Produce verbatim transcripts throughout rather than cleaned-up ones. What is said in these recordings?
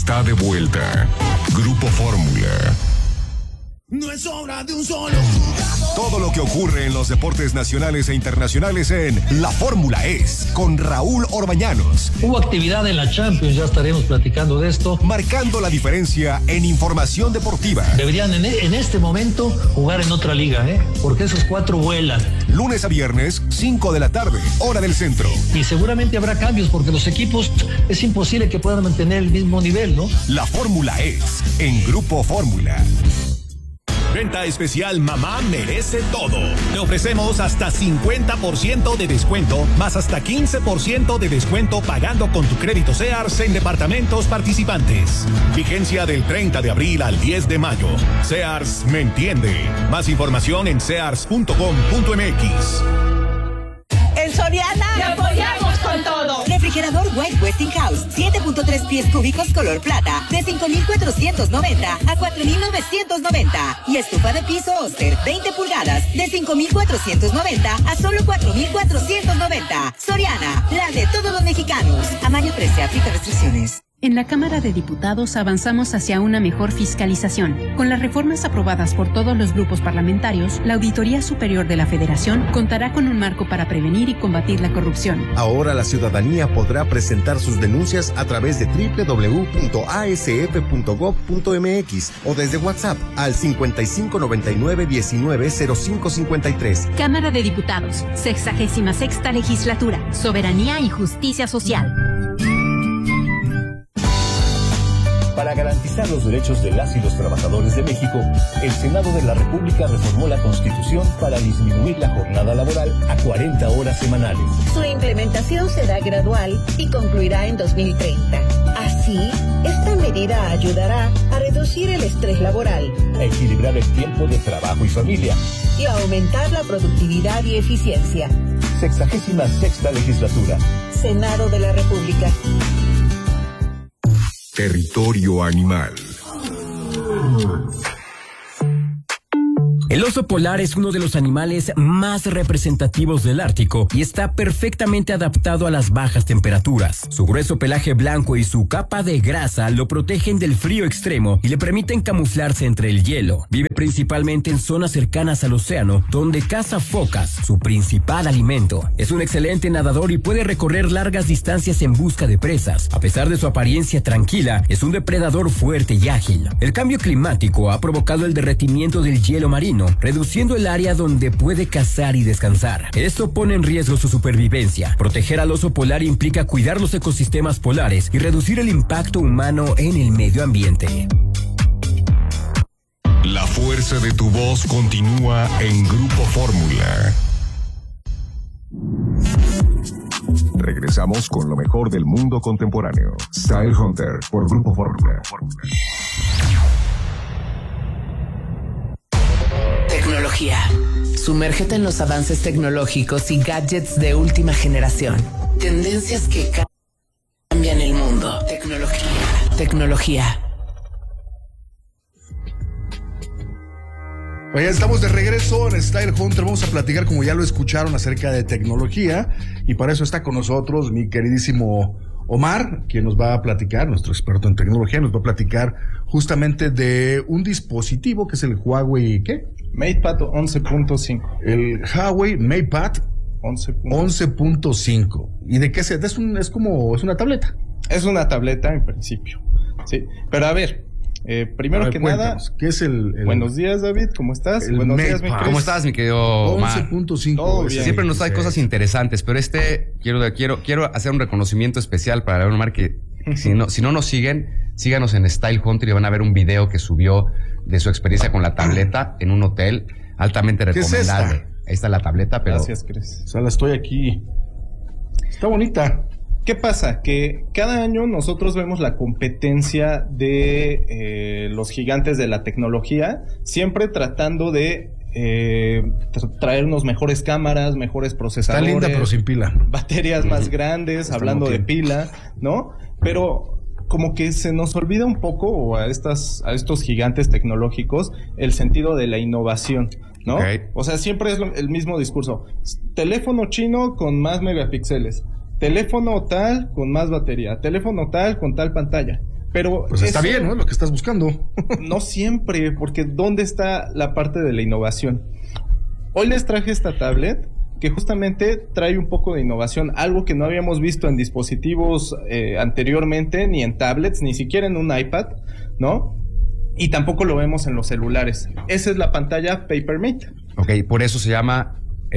está de vuelta. Grupo Fórmula. No es obra de un solo jugador. Todo lo que ocurre en los deportes nacionales e internacionales en La Fórmula es con Raúl Orbañanos. Hubo actividad en la Champions, ya estaremos platicando de esto. Marcando la diferencia en información deportiva. Deberían en, en este momento jugar en otra liga, ¿eh? Porque esos cuatro vuelan. Lunes a viernes, cinco de la tarde, hora del centro. Y seguramente habrá cambios porque los equipos es imposible que puedan mantener el mismo nivel, ¿no? La Fórmula es en Grupo Fórmula. Venta especial Mamá Merece Todo. Le ofrecemos hasta cincuenta por ciento de descuento, más hasta quince por ciento de descuento pagando con tu crédito Sears en departamentos participantes. Vigencia del treinta de abril al diez de mayo. Sears me entiende. Más información en sears punto com punto m x. En Soriana ¡te apoyamos con todo! Refrigerador White Westinghouse, siete punto tres pies cúbicos color plata, de cinco mil cuatrocientos noventa a cuatro mil novecientos noventa. Y estufa de piso Oster, veinte pulgadas, de cinco mil cuatrocientos noventa a solo cuatro mil cuatrocientos noventa. Soriana, la de todos los mexicanos. A mayo trece, aplica restricciones. En la Cámara de Diputados avanzamos hacia una mejor fiscalización. Con las reformas aprobadas por todos los grupos parlamentarios, la Auditoría Superior de la Federación contará con un marco para prevenir y combatir la corrupción. Ahora la ciudadanía podrá presentar sus denuncias a través de doble u doble u doble u punto a s f punto gob punto m x o desde WhatsApp al cincuenta y cinco noventa y nueve diecinueve cero cinco cincuenta y tres. Cámara de Diputados, sexagésima sexta legislatura, soberanía y justicia social. Para garantizar los derechos de las y los trabajadores de México, el Senado de la República reformó la Constitución para disminuir la jornada laboral a cuarenta horas semanales. Su implementación será gradual y concluirá en dos mil treinta. Así, esta medida ayudará a reducir el estrés laboral, a equilibrar el tiempo de trabajo y familia y a aumentar la productividad y eficiencia. Sexagésima sexta legislatura. Senado de la República. Territorio animal. El oso polar es uno de los animales más representativos del Ártico y está perfectamente adaptado a las bajas temperaturas. Su grueso pelaje blanco y su capa de grasa lo protegen del frío extremo y le permiten camuflarse entre el hielo. Vive principalmente en zonas cercanas al océano, donde caza focas, su principal alimento. Es un excelente nadador y puede recorrer largas distancias en busca de presas. A pesar de su apariencia tranquila, es un depredador fuerte y ágil. El cambio climático ha provocado el derretimiento del hielo marino, reduciendo el área donde puede cazar y descansar. Esto pone en riesgo su supervivencia. Proteger al oso polar implica cuidar los ecosistemas polares y reducir el impacto humano en el medio ambiente. La fuerza de tu voz continúa en Grupo Fórmula. Regresamos con lo mejor del mundo contemporáneo. Style Hunter por Grupo Fórmula. Tecnología. Sumérgete en los avances tecnológicos y gadgets de última generación. Tendencias que cambian el mundo. Tecnología. Tecnología. Oye, estamos de regreso en Style Hunter. Vamos a platicar, como ya lo escucharon, acerca de tecnología. Y para eso está con nosotros mi queridísimo Omar, quien nos va a platicar, nuestro experto en tecnología, nos va a platicar justamente de un dispositivo que es el Huawei, ¿qué? MatePad once punto cinco. El Huawei MatePad once punto cinco. ¿Y de qué se? Es un, es como, es una tableta. Es una tableta en principio, sí. Pero a ver, eh, primero ver, que nada, ¿qué es el, el buenos días, David, ¿cómo estás? Buenos días, mi ¿Cómo estás, mi querido Omar? once punto cinco. Siempre nos trae cosas interesantes, pero este quiero quiero quiero hacer un reconocimiento especial para Omar, que si no si no nos siguen, síganos en Style Hunter y van a ver un video que subió de su experiencia con la tableta en un hotel, altamente recomendable. ¿Qué es esta? Ahí está la tableta, pero gracias, Cris. O sea, la estoy aquí. Está bonita. ¿Qué pasa? Que cada año nosotros vemos la competencia de eh, los gigantes de la tecnología, siempre tratando de eh, tra- traernos mejores cámaras, mejores procesadores. Está linda, pero sin pila. Baterías más grandes, Está hablando de pila, ¿no? Pero como que se nos olvida un poco, o a estas, a estos gigantes tecnológicos, el sentido de la innovación, ¿no? Okay. O sea, siempre es lo, el mismo discurso. Teléfono chino con más megapíxeles. Teléfono tal con más batería. Teléfono tal con tal pantalla. Pero pues está eso, bien, ¿no? Lo que estás buscando. No siempre, porque ¿dónde está la parte de la innovación? Hoy les traje esta tablet que justamente trae un poco de innovación, algo que no habíamos visto en dispositivos eh, anteriormente, ni en tablets, ni siquiera en un iPad, ¿no? Y tampoco lo vemos en los celulares. Esa es la pantalla PaperMate. Ok, por eso se llama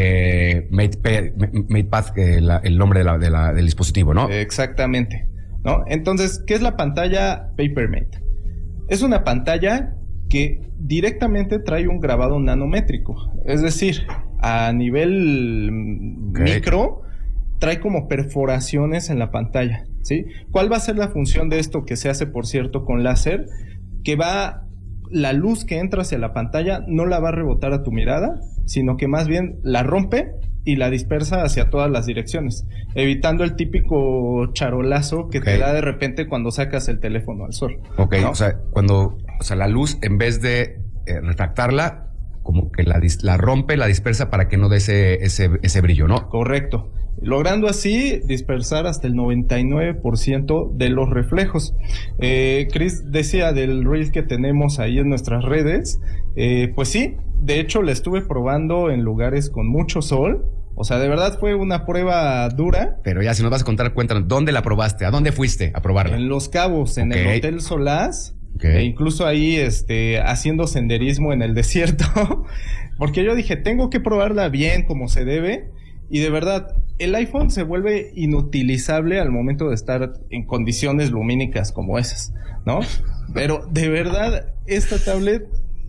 eh, MatePad, MatePad eh, la, el nombre de la, de la, del dispositivo, ¿no? Exactamente, ¿no? Entonces, ¿qué es la pantalla PaperMate? Es una pantalla que directamente trae un grabado nanométrico, es decir, a nivel okay. micro, trae como perforaciones en la pantalla, ¿sí? ¿Cuál va a ser la función de esto que se hace, por cierto, con láser? Que va, la luz que entra hacia la pantalla no la va a rebotar a tu mirada, sino que más bien la rompe y la dispersa hacia todas las direcciones, evitando el típico charolazo que okay. te da de repente cuando sacas el teléfono al sol. Ok, ¿no? O sea, cuando, o sea, la luz, en vez de eh, refractarla, como que la, la rompe, la dispersa para que no dé ese, ese, ese brillo, ¿no? Correcto. Logrando así dispersar hasta el noventa y nueve por ciento de los reflejos. Eh, Chris decía del reel que tenemos ahí en nuestras redes. Eh, pues sí, de hecho la estuve probando en lugares con mucho sol. O sea, de verdad fue una prueba dura. Pero ya, si nos vas a contar, cuéntanos, ¿dónde la probaste? ¿A dónde fuiste a probarla? En Los Cabos, en okay. el Hotel Solás. Okay. E incluso ahí, este, haciendo senderismo en el desierto. Porque yo dije, tengo que probarla bien, como se debe. Y de verdad, el iPhone se vuelve inutilizable al momento de estar en condiciones lumínicas como esas, ¿no? Pero de verdad, esta tablet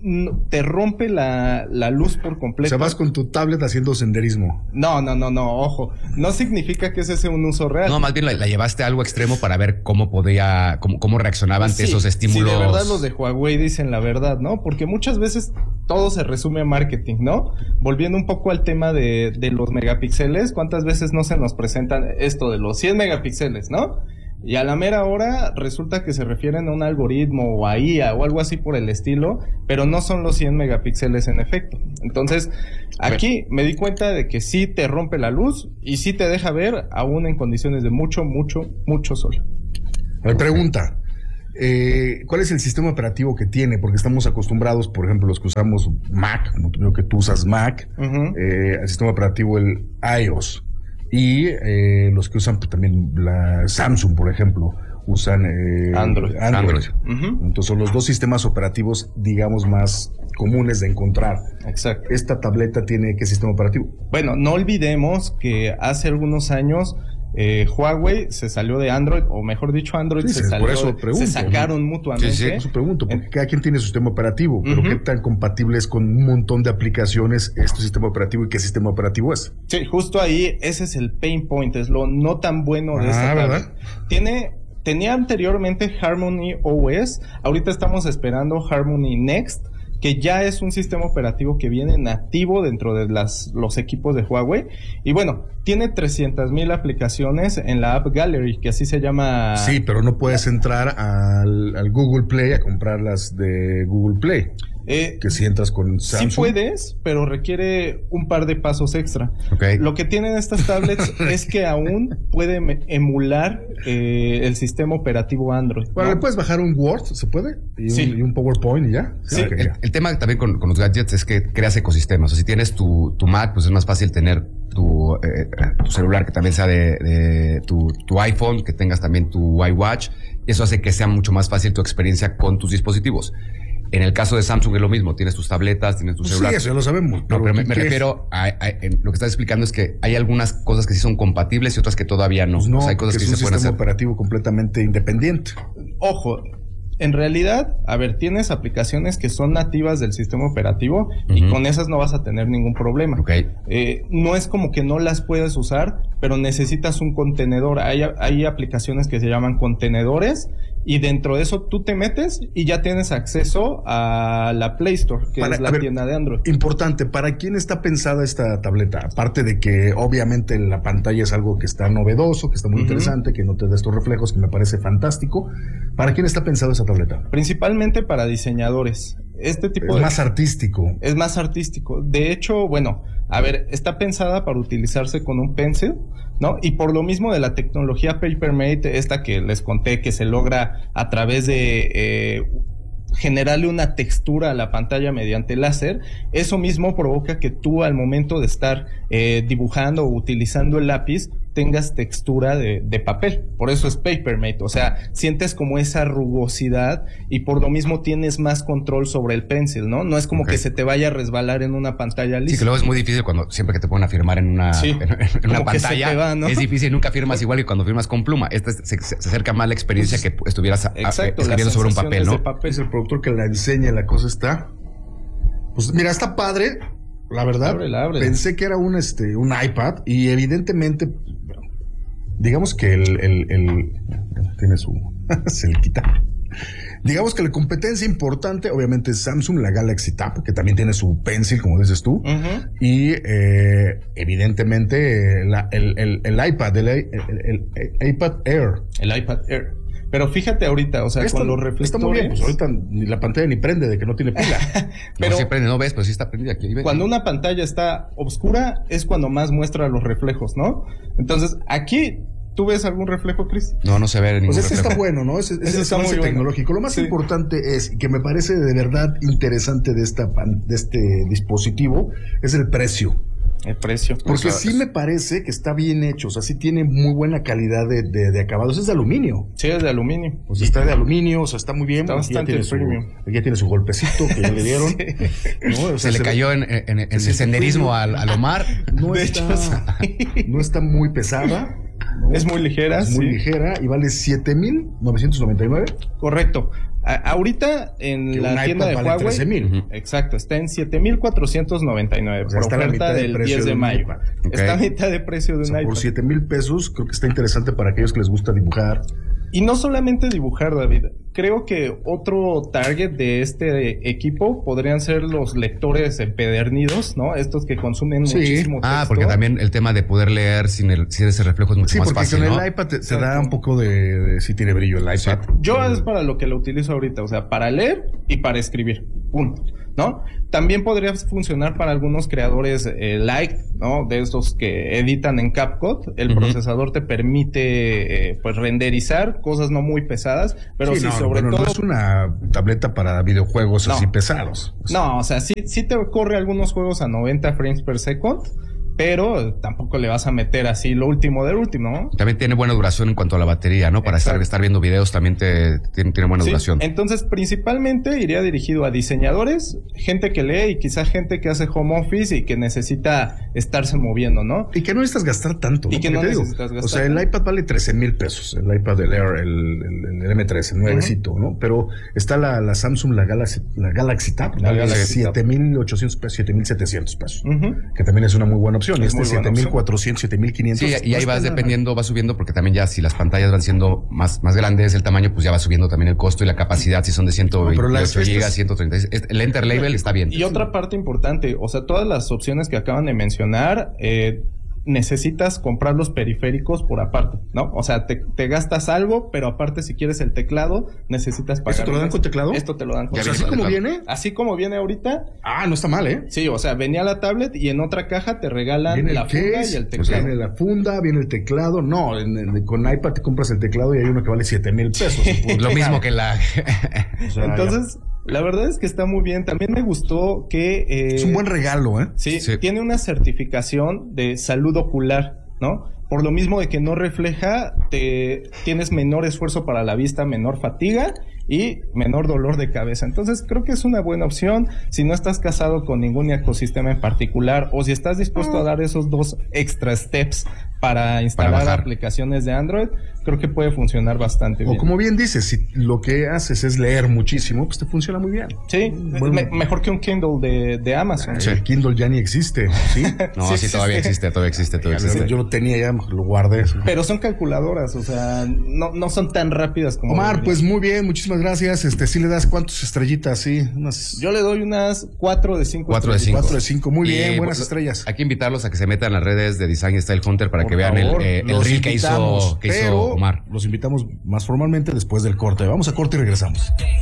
te rompe la, la luz por completo. O sea, vas con tu tablet haciendo senderismo. No, no, no, no, ojo. No significa que ese sea un uso real. No, más bien la, la llevaste a algo extremo para ver cómo podía, cómo, cómo reaccionaba ante sí, esos estímulos. Sí, de verdad los de Huawei dicen la verdad, ¿no? Porque muchas veces todo se resume a marketing, ¿no? Volviendo un poco al tema de, de los megapíxeles, ¿cuántas veces no se nos presentan esto de los cien megapíxeles, ¿no? Y a la mera hora resulta que se refieren a un algoritmo o a I A o algo así por el estilo, pero no son los cien megapíxeles en efecto. Entonces, aquí me di cuenta de que sí te rompe la luz y sí te deja ver aún en condiciones de mucho, mucho, mucho sol. A ver, pregunta, eh, ¿cuál es el sistema operativo que tiene? Porque estamos acostumbrados, por ejemplo, los que usamos Mac, como creo que tú usas Mac, uh-huh. eh, el sistema operativo, el iOS. Y eh, los que usan pues, también la Samsung, por ejemplo, usan eh, Android. Android. Android. Uh-huh. Entonces son los dos sistemas operativos, digamos, más comunes de encontrar. Exacto. ¿Esta tableta tiene qué sistema operativo? Bueno, no olvidemos que hace algunos años eh, Huawei se salió de Android, o mejor dicho, Android sí, se sí, salió, por eso pregunto, se sacaron ¿no? mutuamente. Sí, sí, por eso pregunto, porque en... cada quien tiene su sistema operativo, pero uh-huh. ¿qué tan compatible es con un montón de aplicaciones este sistema operativo y qué sistema operativo es? Sí, justo ahí, ese es el pain point, es lo no tan bueno de ah, esta tablet. Tiene... Tenía anteriormente Harmony O S, ahorita estamos esperando Harmony Next, que ya es un sistema operativo que viene nativo dentro de las, los equipos de Huawei. Y bueno, tiene trescientas mil aplicaciones en la App Gallery, que así se llama. Sí, pero no puedes entrar al, al Google Play a comprarlas de Google Play. Eh, que si entras con Samsung. Sí puedes, pero requiere un par de pasos extra. Okay. Lo que tienen estas tablets es que aún puede emular eh, el sistema operativo Android. Bueno, ¿no? ¿le puedes bajar un Word? ¿Se puede? Y, sí. un, y un PowerPoint y ya. Sí. Okay, el, ya. el tema también con, con los gadgets es que creas ecosistemas. O sea, si tienes tu, tu Mac, pues es más fácil tener tu, eh, tu celular que también sea de, de tu, tu iPhone, que tengas también tu iWatch. Eso hace que sea mucho más fácil tu experiencia con tus dispositivos. En el caso de Samsung es lo mismo, tienes tus tabletas, tienes tus pues celulares. Sí, eso ya lo sabemos. Pero, no, pero me, me refiero a, a, a lo que estás explicando es que hay algunas cosas que sí son compatibles y otras que todavía no. Pues no, o sea, hay cosas que, que sí se pueden hacer. Es un sistema operativo completamente independiente. Ojo, en realidad, a ver, tienes aplicaciones que son nativas del sistema operativo uh-huh. y con esas no vas a tener ningún problema. Okay. Eh, no es como que no las puedes usar, pero necesitas un contenedor. Hay, hay aplicaciones que se llaman contenedores y dentro de eso tú te metes y ya tienes acceso a la Play Store, que para, es la ver, tienda de Android. Importante, ¿para quién está pensada esta tableta? Aparte de que obviamente la pantalla es algo que está novedoso, que está muy uh-huh. interesante, que no te da estos reflejos, que me parece fantástico. ¿Para quién está pensada esa tableta? Principalmente para diseñadores. este tipo es de... más artístico. Es más artístico. De hecho, bueno, a ver, está pensada para utilizarse con un pencil, ¿no? Y por lo mismo de la tecnología Papermate, esta que les conté, que se logra a través de... Eh, generarle una textura a la pantalla mediante láser, eso mismo provoca que tú al momento de estar eh, dibujando o utilizando el lápiz tengas textura de, de papel, por eso es Papermate, o sea, sientes como esa rugosidad y por lo mismo tienes más control sobre el pencil, ¿no? No es como okay. que se te vaya a resbalar en una pantalla lisa. Sí, que luego es muy difícil cuando siempre que te ponen a firmar en una, sí, en, en una pantalla, va, ¿no? Es difícil, nunca firmas igual que cuando firmas con pluma. Esta se, se, se acerca más a la experiencia pues, que estuvieras a, exacto, a, escribiendo sobre un papel, ¿no? Papel. Es el productor que la enseña, la cosa está. Pues mira, está padre, la verdad. Ábrela, ábrela. Pensé que era un este un iPad y evidentemente digamos que el, el, el tiene su se le quita. Digamos que la competencia importante, obviamente, es Samsung, la Galaxy Tab, que también tiene su Pencil, como dices tú, uh-huh. y eh, evidentemente la, el, el, el iPad, el, el, el, el iPad Air. El iPad Air. Pero fíjate ahorita, o sea, Esto, con los reflectores... Está muy bien, pues ahorita ni la pantalla ni prende de que no tiene pila. Pero no, sí prende, no ves, pero sí está prendida aquí. Cuando una pantalla está oscura es cuando más muestra los reflejos, ¿no? Entonces, aquí... ¿Tú ves algún reflejo, Chris? No, no se ve ningún pues ese reflejo. Está bueno, ¿no? Ese, ese, ese está muy tecnológico. Bueno. Lo más sí. importante es, y que me parece de verdad interesante de, esta, de este dispositivo, es el precio. El precio. Porque sí me parece que está bien hecho, o sea, sí tiene muy buena calidad de, de, de acabados. Es de aluminio. Sí, es de aluminio. O sea, está de aluminio, o sea, está muy bien. Está bastante ya tiene premium. Su, ya tiene su golpecito que ya le dieron. Sí. ¿No? O sea, se, se le cayó en, en, en el senderismo al, al Omar. No de está, hecho, sí. no está muy pesada. ¿No? Es muy ligera. Es muy sí. ligera y vale siete mil novecientos noventa y nueve. Correcto. A, ahorita en que la tienda de vale Huawei, trece mil. Exacto, está en siete mil cuatrocientos noventa y nueve, o sea, por oferta del diez de mayo. Okay. Está a mitad de precio de un o sea, iPad. Por siete mil pesos, creo que está interesante para aquellos que les gusta dibujar. Y no solamente dibujar, David. Creo que otro target de este equipo podrían ser los lectores empedernidos, ¿no? Estos que consumen sí. muchísimo texto. Ah, porque también el tema de poder leer sin, el, sin ese reflejo es mucho sí, más fácil, Sí, porque con ¿no? el iPad te, te da un poco de, de... Sí tiene brillo el iPad. Sí. Yo es para lo que lo utilizo ahorita, o sea, para leer y para escribir. Punto. ¿No? También podría funcionar para algunos creadores eh, light, ¿no? De estos que editan en CapCut. El uh-huh. procesador te permite, eh, pues, renderizar cosas no muy pesadas, pero sí, sí no, sobre bueno, todo... no es una tableta para videojuegos no. así pesados. No, o sea, sí, sí te corre algunos juegos a noventa frames per second, pero tampoco le vas a meter así lo último del último, ¿no? También tiene buena duración en cuanto a la batería, ¿no? Para estar, estar viendo videos también te, tiene, tiene buena sí, duración. Entonces, principalmente iría dirigido a diseñadores, gente que lee y quizá gente que hace home office y que necesita estarse moviendo, ¿no? Y que no necesitas gastar tanto, ¿no? Y que no necesitas digo, gastar. O sea, el iPad vale trece mil pesos, el iPad del Air, el, el, el eme tres, el nuevecito, uh-huh. ¿no? Pero está la, la Samsung, la Galaxy, la Galaxy Tab, la Galaxy siete mil ochocientos pesos, siete mil setecientos pesos, uh-huh. que también es una muy buena opción. Es este siete mil cuatrocientos, siete mil quinientos. Sí, y ahí vas dependiendo, va subiendo, porque también ya si las pantallas van siendo más, más grandes, el tamaño, pues ya va subiendo también el costo y la capacidad, si son de ciento veintiocho gigas, ciento treinta y seis. El Enter Label está bien. Y otra parte importante, o sea, todas las opciones que acaban de mencionar, eh, necesitas comprar los periféricos por aparte, ¿no? O sea, te, te gastas algo, pero aparte si quieres el teclado, necesitas pagar. ¿Esto te lo dan con teclado? Esto te lo dan con teclado. ¿Así como viene? Así como viene ahorita. Ah, no está mal, ¿eh? Sí, o sea, venía la tablet y en otra caja te regalan viene la funda case, y el teclado. O sea, viene la funda, viene el teclado. No, en, en, con iPad te compras el teclado y hay uno que vale siete mil pesos. Lo mismo que la... o sea, entonces... Ya. La verdad es que está muy bien. También me gustó que... Eh, es un buen regalo, ¿eh? Sí, sí, tiene una certificación de salud ocular, ¿no? Por lo mismo de que no refleja, te tienes menor esfuerzo para la vista, menor fatiga y menor dolor de cabeza. Entonces creo que es una buena opción si no estás casado con ningún ecosistema en particular o si estás dispuesto a dar esos dos extra steps para instalar para aplicaciones de Android, creo que puede funcionar bastante bien. O como bien dices, si lo que haces es leer muchísimo, pues te funciona muy bien. Sí, bueno, me, mejor que un Kindle de, de Amazon. Ay, sí. El Kindle ya ni existe, ¿sí? No, sí, sí todavía existe, todavía existe, todavía existe. Yo lo tenía ya, lo guardé. Pero son calculadoras, o sea, no, no son tan rápidas como... Omar, pues muy bien, muchísimas gracias. Este, ¿sí le das cuántas estrellitas? Sí, unas... Yo le doy unas cuatro de cinco. Cuatro de cinco. Cuatro de cinco, muy y, bien, buenas pues, estrellas. Hay que invitarlos a que se metan en las redes de Design Style Hunter para Por que vean favor, el, eh, el reel que hizo, que hizo Omar. Los invitamos más formalmente después del corte. Vamos a corte y regresamos.